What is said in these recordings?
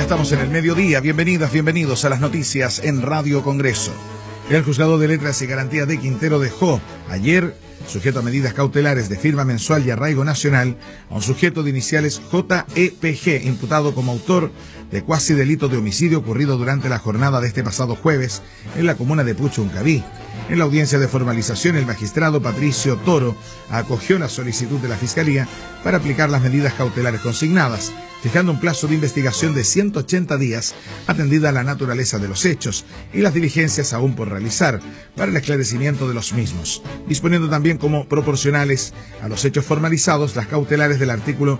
Ya estamos en el mediodía. Bienvenidas, bienvenidos a las noticias en Radio Congreso. El Juzgado de Letras y Garantías de Quintero dejó ayer, sujeto a medidas cautelares de firma mensual y arraigo nacional, a un sujeto de iniciales JEPG, imputado como autor de cuasi delito de homicidio ocurrido durante la jornada de este pasado jueves en la comuna de Puchuncaví. En la audiencia de formalización, el magistrado Patricio Toro acogió la solicitud de la Fiscalía para aplicar las medidas cautelares consignadas, fijando un plazo de investigación de 180 días, atendida la naturaleza de los hechos y las diligencias aún por realizar para el esclarecimiento de los mismos, disponiendo también como proporcionales a los hechos formalizados las cautelares del artículo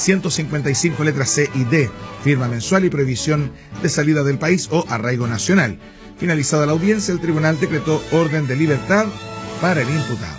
155 letras C y D, firma mensual y prohibición de salida del país o arraigo nacional. Finalizada la audiencia, el tribunal decretó orden de libertad para el imputado.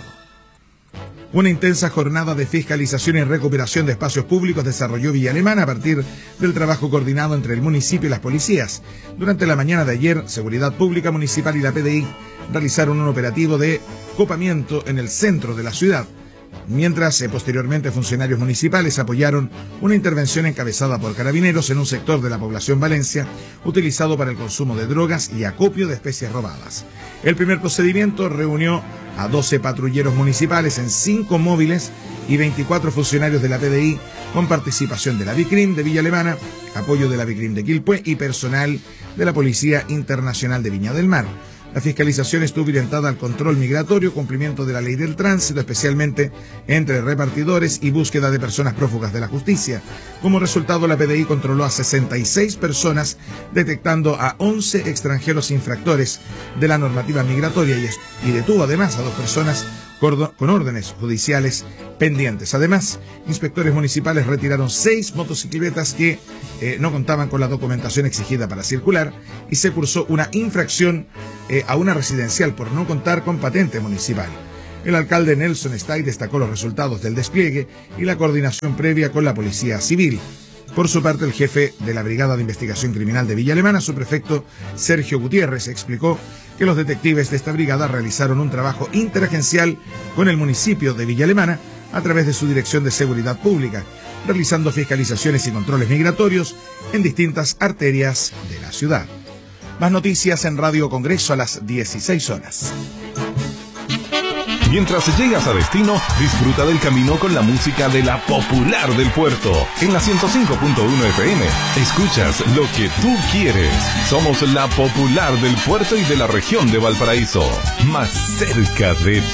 Una intensa jornada de fiscalización y recuperación de espacios públicos desarrolló Villa Alemana a partir del trabajo coordinado entre el municipio y las policías. Durante la mañana de ayer, Seguridad Pública Municipal y la PDI realizaron un operativo de copamiento en el centro de la ciudad, mientras posteriormente funcionarios municipales apoyaron una intervención encabezada por carabineros en un sector de la población Valencia utilizado para el consumo de drogas y acopio de especies robadas. El primer procedimiento reunió a 12 patrulleros municipales en 5 móviles y 24 funcionarios de la PDI con participación de la Bicrim de Villa Alemana, apoyo de la Bicrim de Quilpué y personal de la Policía Internacional de Viña del Mar. La fiscalización estuvo orientada al control migratorio, cumplimiento de la ley del tránsito, especialmente entre repartidores y búsqueda de personas prófugas de la justicia. Como resultado, la PDI controló a 66 personas, detectando a 11 extranjeros infractores de la normativa migratoria y detuvo además a 2 personas con órdenes judiciales pendientes. Además, inspectores municipales retiraron 6 motocicletas que no contaban con la documentación exigida para circular y se cursó una infracción a una residencial por no contar con patente municipal. El alcalde Nelson Stay destacó los resultados del despliegue y la coordinación previa con la Policía Civil. Por su parte, el jefe de la Brigada de Investigación Criminal de Villa Alemana, subprefecto Sergio Gutiérrez, explicó que los detectives de esta brigada realizaron un trabajo interagencial con el municipio de Villa Alemana a través de su Dirección de Seguridad Pública, realizando fiscalizaciones y controles migratorios en distintas arterias de la ciudad. Más noticias en Radio Congreso a las 16 horas. Mientras llegas a destino, disfruta del camino con la música de la Popular del Puerto. En la 105.1 FM, escuchas lo que tú quieres. Somos la Popular del Puerto y de la región de Valparaíso. Más cerca de